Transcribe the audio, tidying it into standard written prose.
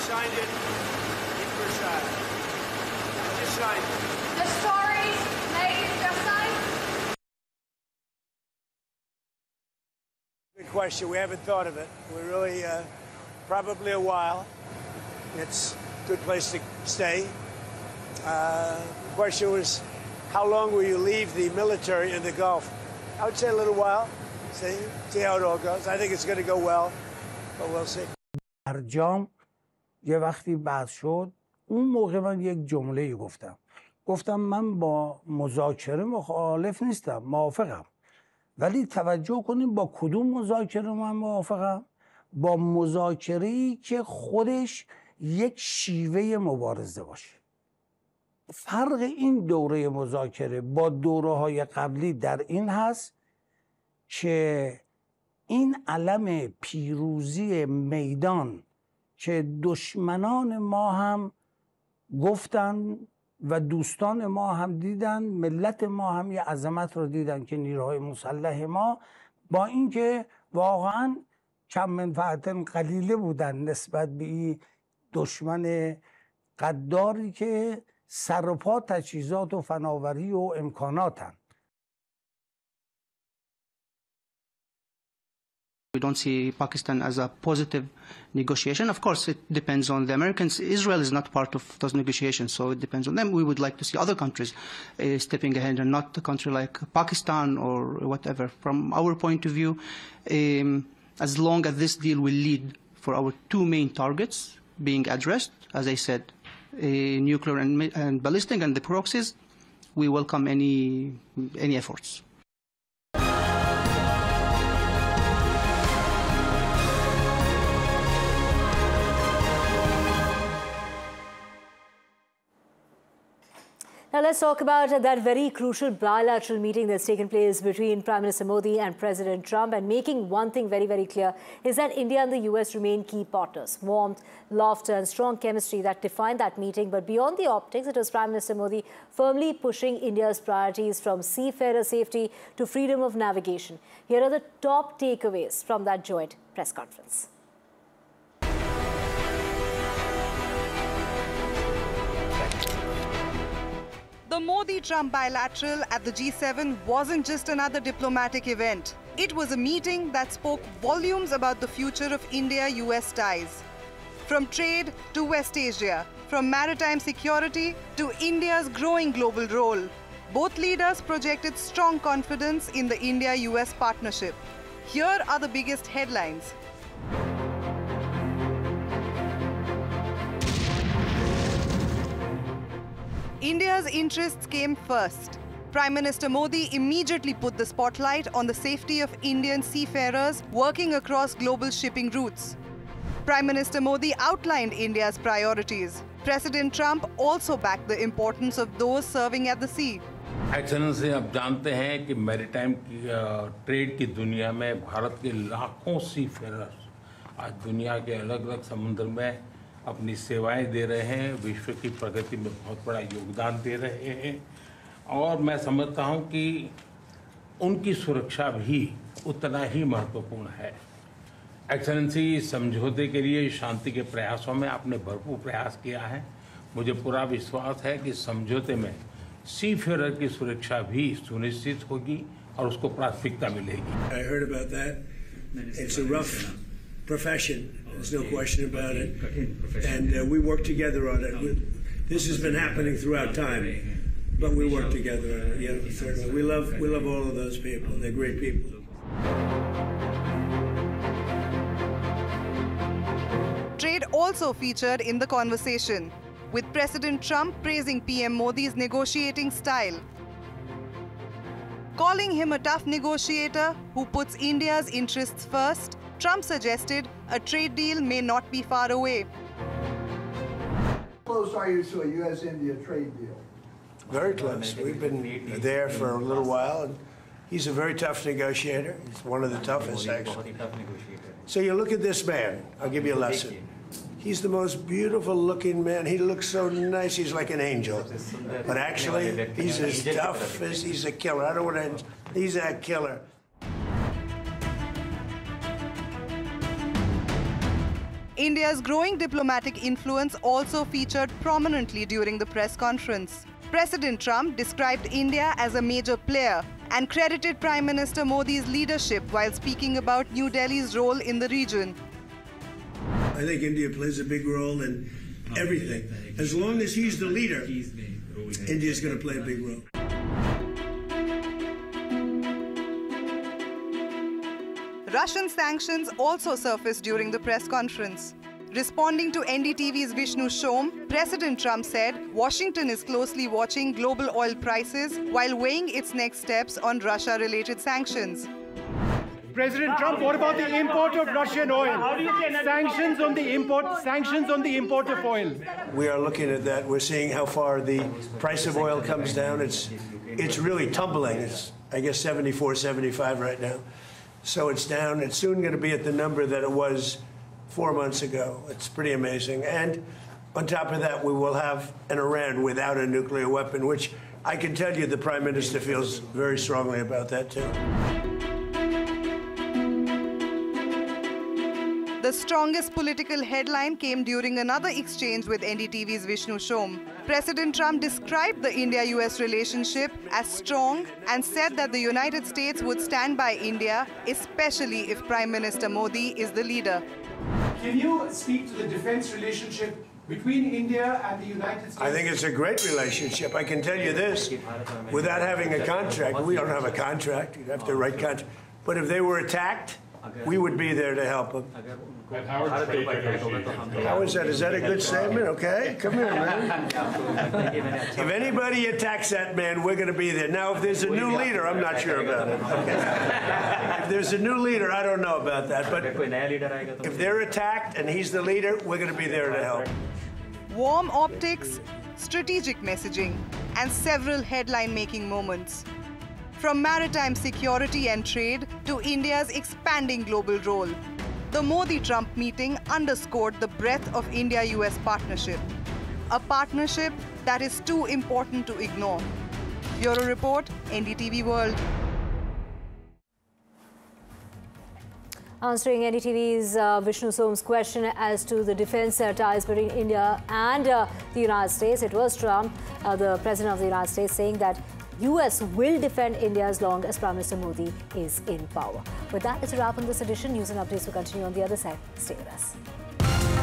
signed it in Versailles. Just signed it. The stories made just signed? Good question. We haven't thought of it. We're really probably a while. It's a good place to stay. The question was, how long will you leave the military in the Gulf? I would say a little while. See how it all goes. I think it's going to go well, but we'll see. برجام یه وقتی بحث شد، اون موقع من یک جمله گفتم من با مذاکره مخالف نیستم، موافقم. ولی توجه کنیم با کدوم مذاکره من موافقم؟ با مذاکره‌ای که خودش یک شیوه مبارزه باشه. فرق این دوره مذاکره با دوره‌های قبلی در این هست که این علم پیروزی میدان که دشمنان ما هم گفتن و دوستان ما هم دیدن، ملت ما هم یه عظمت رو دیدن که نیروهای مسلح ما با اینکه واقعا کم منفعت قلیله بودن نسبت به این دشمن غداری که سر و پا تجهیزات و فناوری و امکاناتن. We don't see Pakistan as a positive negotiation. Of course, it depends on the Americans. Israel is not part of those negotiations, so it depends on them. We would like to see other countries stepping ahead and not a country like Pakistan or whatever. From our point of view, as long as this deal will lead for our two main targets being addressed, as I said, nuclear and ballistic and the proxies, we welcome any efforts. Now let's talk about that very crucial bilateral meeting that's taken place between Prime Minister Modi and President Trump, and making one thing very, very clear is that India and the US remain key partners. Warmth, laughter and strong chemistry that defined that meeting. But beyond the optics, it was Prime Minister Modi firmly pushing India's priorities from seafarer safety to freedom of navigation. Here are the top takeaways from that joint press conference. The Modi-Trump bilateral at the G7 wasn't just another diplomatic event. It was a meeting that spoke volumes about the future of India-US ties. From trade to West Asia, from maritime security to India's growing global role, both leaders projected strong confidence in the India-US partnership. Here are the biggest headlines. India's interests came first. Prime Minister Modi immediately put the spotlight on the safety of Indian seafarers working across global shipping routes. Prime Minister Modi outlined India's priorities. President Trump also backed the importance of those serving at the sea. Excellency, आप जानते हैं कि maritime trade की दुनिया में भारत के लाखों seafarers आज दुनिया के अलग अलग समुद्र में अपनी सेवाएं दे रहे हैं, विश्व की प्रगति में बहुत बड़ा योगदान दे रहे हैं। और मैं समझता हूं कि उनकी सुरक्षा भी उतना ही महत्वपूर्ण है। एक्सेलेंसी, समझौते के लिए शांति के प्रयासों में आपने भरपूर प्रयास किया है। मुझे पूरा विश्वास है कि समझौते में सीफेरर की सुरक्षा भी सुनिश्चित होगी और उसको प्राथमिकता मिलेगी। I heard about that. It's a rough profession. There's no question about it. And we work together on it. This has been happening throughout time, but we work together on it. Yeah, certainly. We love all of those people. They're great people. Trade also featured in the conversation, with President Trump praising PM Modi's negotiating style. Calling him a tough negotiator who puts India's interests first, Trump suggested a trade deal may not be far away. How close are you to a U.S.-India trade deal? Very close. We've been there for a little while, and he's a very tough negotiator. He's one of the toughest, actually. So you look at this man. I'll give you a lesson. He's the most beautiful-looking man. He looks so nice. He's like an angel. But actually, he's as tough as he's a killer. I don't want to... He's a killer. India's growing diplomatic influence also featured prominently during the press conference. President Trump described India as a major player and credited Prime Minister Modi's leadership while speaking about New Delhi's role in the region. I think India plays a big role in everything. As long as he's the leader, India's going to play a big role. Russian sanctions also surfaced during the press conference. Responding to NDTV's Vishnu Shom, President Trump said Washington is closely watching global oil prices while weighing its next steps on Russia-related sanctions. President Trump, what about the import of Russian oil? Sanctions on the import of oil. We are looking at that. We're seeing how far the price of oil comes down. It's really tumbling. It's, I guess, 74, 75 right now. So it's down. It's soon going to be at the number that it was 4 months ago. It's pretty amazing. And on top of that, we will have an Iran without a nuclear weapon, which I can tell you the Prime Minister feels very strongly about that, too. The strongest political headline came during another exchange with NDTV's Vishnu Shom. President Trump described the India-US relationship as strong and said that the United States would stand by India, especially if Prime Minister Modi is the leader. Can you speak to the defense relationship between India and the United States? I think it's a great relationship. I can tell you this, without having a contract, we don't have a contract, you'd have to write contract, but if they were attacked, we would be there to help them. How is that? Is that a good statement? Okay, come here, man. If anybody attacks that man, we're going to be there. Now, if there's a new leader, I'm not sure about it. Okay. If there's a new leader, I don't know about that. But if they're attacked and he's the leader, we're going to be there to help. Warm optics, strategic messaging, and several headline-making moments. From maritime security and trade to India's expanding global role, the Modi-Trump meeting underscored the breadth of India-US partnership, a partnership that is too important to ignore. Bureau Report, NDTV World. Answering NDTV's Vishnu Som's question as to the defense ties between India and the United States, it was Trump, the President of the United States, saying that US will defend India as long as Prime Minister Modi is in power. With that, it's a wrap on this edition. News and updates will continue on the other side. Stay with us.